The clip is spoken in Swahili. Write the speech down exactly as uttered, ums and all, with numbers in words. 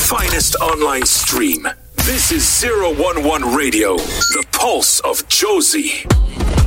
finest online stream. This is zero one one Radio, the pulse of Josie.